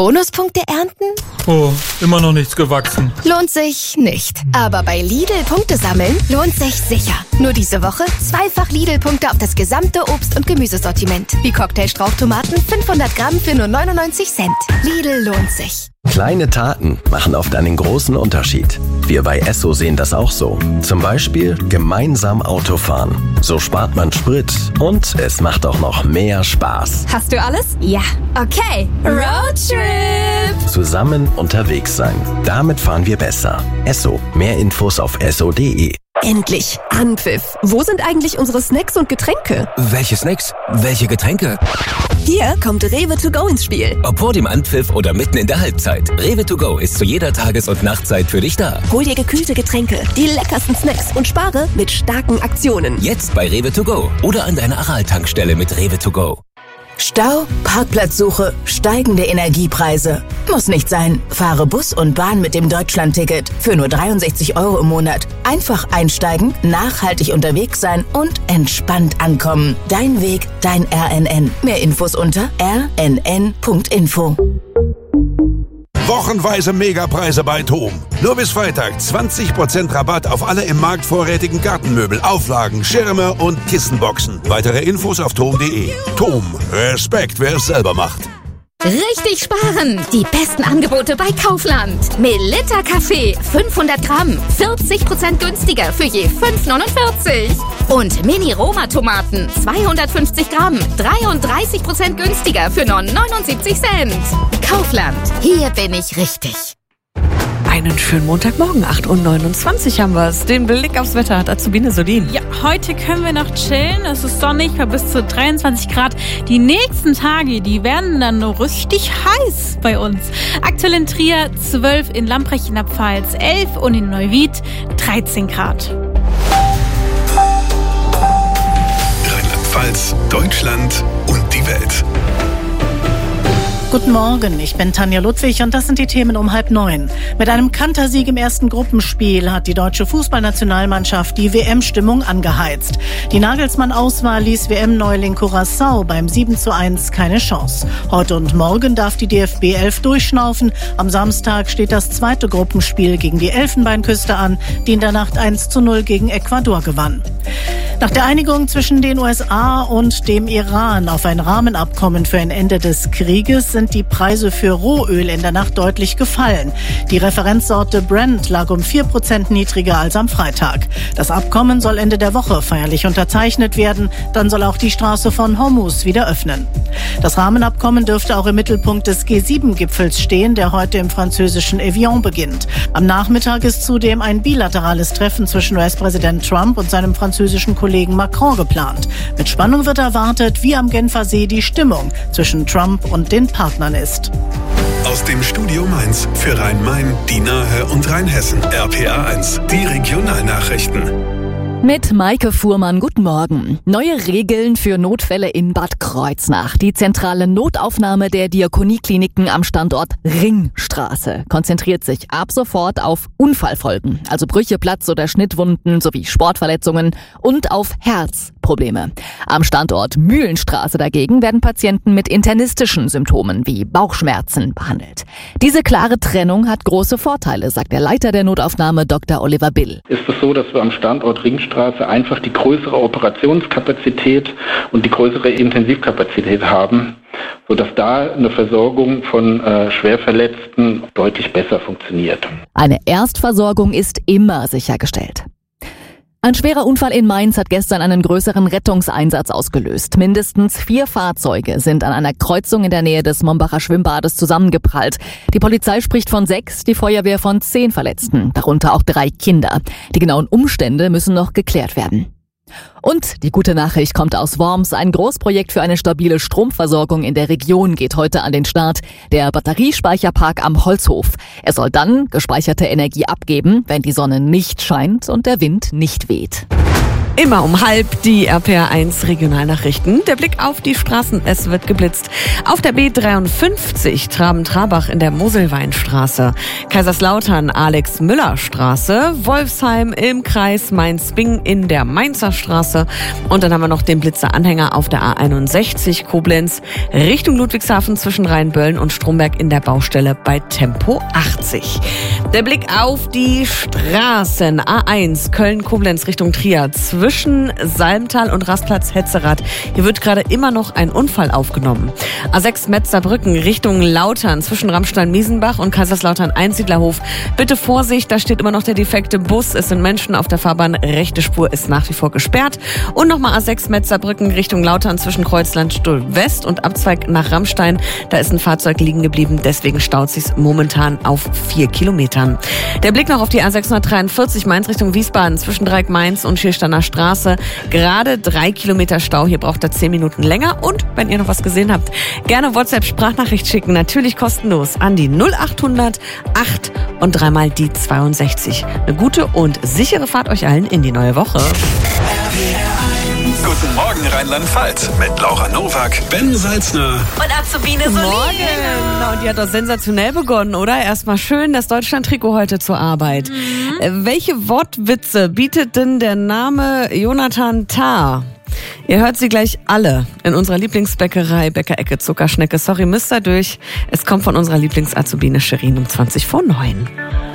Bonuspunkte ernten? Oh, immer noch nichts gewachsen. Lohnt sich nicht. Aber bei Lidl Punkte sammeln lohnt sich sicher. Nur diese Woche 2-fach Lidl-Punkte auf das gesamte Obst- und Gemüsesortiment. Wie Cocktailstrauchtomaten 500 Gramm für nur 99 Cent. Lidl lohnt sich. Kleine Taten machen oft einen großen Unterschied. Wir bei Esso sehen das auch so. Zum Beispiel gemeinsam Autofahren. So spart man Sprit und es macht auch noch mehr Spaß. Hast du alles? Ja. Okay. Roadtrip! Zusammen unterwegs sein. Damit fahren wir besser. Esso. Mehr Infos auf esso.de. Endlich! Anpfiff! Wo sind eigentlich unsere Snacks und Getränke? Welche Snacks? Welche Getränke? Hier kommt Rewe to go ins Spiel. Ob vor dem Anpfiff oder mitten in der Halbzeit. Rewe to go ist zu jeder Tages- und Nachtzeit für dich da. Hol dir gekühlte Getränke, die leckersten Snacks und spare mit starken Aktionen. Jetzt bei Rewe to go oder an deiner Aral-Tankstelle mit Rewe to go. Stau, Parkplatzsuche, steigende Energiepreise. Muss nicht sein. Fahre Bus und Bahn mit dem Deutschlandticket für nur 63 € im Monat. Einfach einsteigen, nachhaltig unterwegs sein und entspannt ankommen. Dein Weg, dein RNN. Mehr Infos unter rnn.info. Wochenweise Megapreise bei TOM. Nur bis Freitag 20% Rabatt auf alle im Markt vorrätigen Gartenmöbel, Auflagen, Schirme und Kissenboxen. Weitere Infos auf tom.de. TOM. Respekt, wer es selber macht. Richtig sparen! Die besten Angebote bei Kaufland. Melitta Kaffee 500 Gramm, 40% günstiger für je 5,49. Und Mini-Roma-Tomaten 250 Gramm, 33% günstiger für nur 79 Cent. Kaufland, hier bin ich richtig. Einen schönen Montagmorgen, 8:29 haben wir es. Den Blick aufs Wetter hat Azubine Solin. Ja, heute können wir noch chillen. Es ist sonnig bei bis zu 23 Grad. Die nächsten Tage, die werden dann nur richtig heiß bei uns. Aktuell in Trier 12, in Lamprecht in der Pfalz 11 und in Neuwied 13 Grad. Rheinland-Pfalz, Deutschland und die Welt. Guten Morgen, ich bin Tanja Ludwig und das sind die Themen um 8:30. Mit einem Kantersieg im ersten Gruppenspiel hat die deutsche Fußballnationalmannschaft die WM-Stimmung angeheizt. Die Nagelsmann-Auswahl ließ WM-Neuling Curaçao beim 7:1 keine Chance. Heute und morgen darf die DFB 11 durchschnaufen. Am Samstag steht das zweite Gruppenspiel gegen die Elfenbeinküste an, die in der Nacht 1:0 gegen Ecuador gewann. Nach der Einigung zwischen den USA und dem Iran auf ein Rahmenabkommen für ein Ende des Krieges sind die Preise für Rohöl in der Nacht deutlich gefallen. Die Referenzsorte Brent lag um 4% niedriger als am Freitag. Das Abkommen soll Ende der Woche feierlich unterzeichnet werden. Dann soll auch die Straße von Hormuz wieder öffnen. Das Rahmenabkommen dürfte auch im Mittelpunkt des G7-Gipfels stehen, der heute im französischen Evian beginnt. Am Nachmittag ist zudem ein bilaterales Treffen zwischen US-Präsident Trump und seinem französischen Kollegen Macron geplant. Mit Spannung wird erwartet, wie am Genfer See die Stimmung zwischen Trump und den Partnern ist. Aus dem Studio Mainz für Rhein-Main, die Nahe und Rheinhessen. RPA1, die Regionalnachrichten. Mit Maike Fuhrmann, guten Morgen. Neue Regeln für Notfälle in Bad Kreuznach. Die zentrale Notaufnahme der Diakoniekliniken am Standort Ringstraße konzentriert sich ab sofort auf Unfallfolgen, also Brüche, Platz- oder Schnittwunden sowie Sportverletzungen und auf Herzprobleme. Am Standort Mühlenstraße dagegen werden Patienten mit internistischen Symptomen wie Bauchschmerzen behandelt. Diese klare Trennung hat große Vorteile, sagt der Leiter der Notaufnahme Dr. Oliver Bill. Ist es so, dass wir am Standort Ringstraße einfach die größere Operationskapazität und die größere Intensivkapazität haben, sodass da eine Versorgung von Schwerverletzten deutlich besser funktioniert. Eine Erstversorgung ist immer sichergestellt. Ein schwerer Unfall in Mainz hat gestern einen größeren Rettungseinsatz ausgelöst. Mindestens 4 Fahrzeuge sind an einer Kreuzung in der Nähe des Mombacher Schwimmbades zusammengeprallt. Die Polizei spricht von 6, die Feuerwehr von 10 Verletzten, darunter auch 3 Kinder. Die genauen Umstände müssen noch geklärt werden. Und die gute Nachricht kommt aus Worms. Ein Großprojekt für eine stabile Stromversorgung in der Region geht heute an den Start. Der Batteriespeicherpark am Holzhof. Er soll dann gespeicherte Energie abgeben, wenn die Sonne nicht scheint und der Wind nicht weht. Immer um 12:30 die RPA1 Regionalnachrichten. Der Blick auf die Straßen, es wird geblitzt. Auf der B53 Traben-Trabach in der Moselweinstraße, Kaiserslautern Alex-Müller-Straße, Wolfsheim im Kreis Mainz-Bing in der Mainzer Straße Straße. Und dann haben wir noch den Blitzer-Anhänger auf der A61 Koblenz Richtung Ludwigshafen zwischen Rheinböllen und Stromberg in der Baustelle bei Tempo 80. Der Blick auf die Straßen. A1 Köln-Koblenz Richtung Trier zwischen Salmtal und Rastplatz Hetzerath. Hier wird gerade immer noch ein Unfall aufgenommen. A6 Metzerbrücken Richtung Lautern zwischen Ramstein-Miesenbach und Kaiserslautern-Einsiedlerhof. Bitte Vorsicht, da steht immer noch der defekte Bus. Es sind Menschen auf der Fahrbahn. Rechte Spur ist nach wie vor gesperrt. Und nochmal A6 Metzerbrücken Richtung Lautern zwischen Kreuzlandstuhl West und Abzweig nach Ramstein. Da ist ein Fahrzeug liegen geblieben. Deswegen staut sich's momentan auf 4 Kilometern. Der Blick noch auf die A643 Mainz Richtung Wiesbaden zwischen Dreieck-Mainz und Schiersteiner Straße. Gerade 3 Kilometer Stau. Hier braucht er 10 Minuten länger. Und wenn ihr noch was gesehen habt, gerne WhatsApp-Sprachnachricht schicken. Natürlich kostenlos an die 0800 8 und dreimal die 62. Eine gute und sichere Fahrt euch allen in die neue Woche. Guten Morgen Rheinland-Pfalz mit Laura Nowak, Ben Salzner und Azubine Solin. Morgen. Und die hat doch sensationell begonnen, oder? Erstmal schön das Deutschland-Trikot heute zur Arbeit. Welche Wortwitze bietet denn der Name Jonathan Tah? Ihr hört sie gleich alle in unserer Lieblingsbäckerei Bäckerecke Zuckerschnecke. Sorry, müsst ihr durch. Es kommt von unserer Lieblings-Azubine Shirin um 8:20.